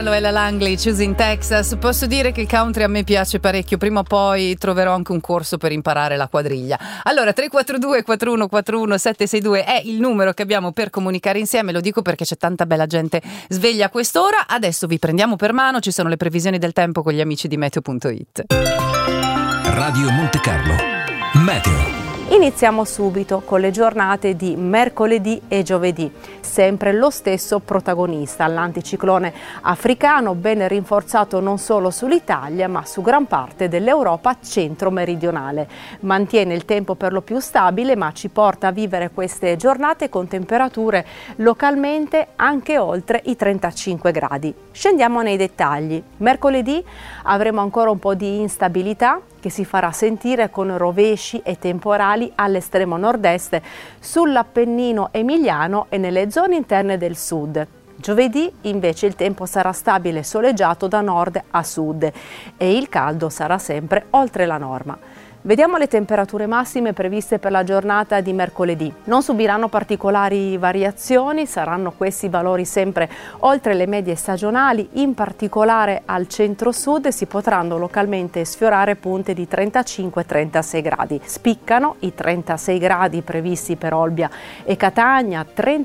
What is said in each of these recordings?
È la Langley, Choosing Texas. Posso dire che il country a me piace parecchio. Prima o poi troverò anche un corso per imparare la quadriglia. Allora 342 4141 762 è il numero che abbiamo per comunicare insieme. Lo dico perché c'è tanta bella gente sveglia a quest'ora. Adesso vi prendiamo per mano. Ci sono le previsioni del tempo con gli amici di Meteo.it. Radio Monte Carlo Meteo. Iniziamo subito con le giornate di mercoledì e giovedì. Sempre lo stesso protagonista, l'anticiclone africano, ben rinforzato non solo sull'Italia ma su gran parte dell'Europa centro-meridionale. Mantiene il tempo per lo più stabile ma ci porta a vivere queste giornate con temperature localmente anche oltre i 35 gradi. Scendiamo nei dettagli. Mercoledì avremo ancora un po' di instabilità che si farà sentire con rovesci e temporali all'estremo nord-est sull'Appennino emiliano e nelle zone interne del sud. Giovedì invece il tempo sarà stabile e soleggiato da nord a sud e il caldo sarà sempre oltre la norma. Vediamo le temperature massime previste per la giornata di mercoledì. Non subiranno particolari variazioni, saranno questi valori sempre oltre le medie stagionali, in particolare al centro-sud si potranno localmente sfiorare punte di 35-36 gradi. Spiccano i 36 gradi previsti per Olbia e Catania,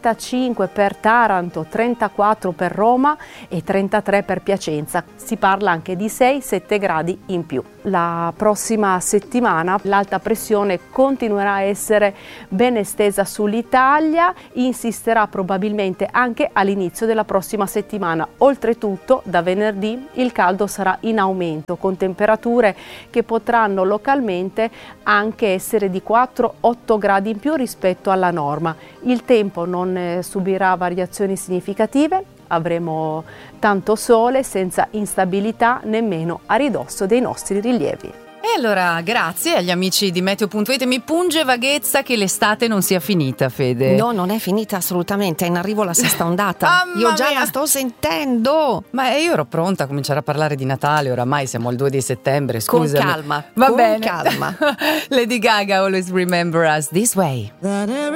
35 per Taranto, 34 per Roma e 33 per Piacenza. Si parla anche di 6-7 gradi in più. La prossima settimana l'alta pressione continuerà a essere ben estesa sull'Italia, insisterà probabilmente anche all'inizio della prossima settimana. Oltretutto da venerdì il caldo sarà in aumento con temperature che potranno localmente anche essere di 4-8 gradi in più rispetto alla norma. Il tempo non subirà variazioni significative. Avremo tanto sole senza instabilità nemmeno a ridosso dei nostri rilievi. E allora grazie agli amici di Meteo.it. Mi punge vaghezza che l'estate non sia finita, Fede. No, non è finita assolutamente, è in arrivo la sesta ondata. Io già la sto sentendo. Ma io ero pronta a cominciare a parlare di Natale, oramai siamo al 2 di settembre, scusami. Con calma, Va con bene. calma. Lady Gaga, Always Remember Us This Way.